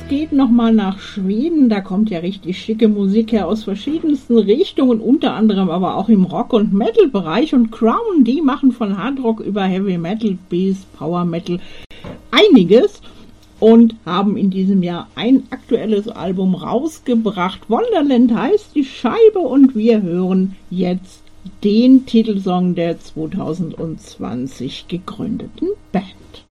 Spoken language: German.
geht nochmal nach Schweden. Da kommt ja richtig schicke Musik her aus verschiedensten Richtungen, unter anderem aber auch im Rock- und Metal-Bereich. Und Crown, die machen von Hardrock über Heavy Metal bis Power Metal einiges und haben in diesem Jahr ein aktuelles Album rausgebracht. Wonderland heißt die Scheibe und wir hören jetzt den Titelsong der 2020 gegründeten Band.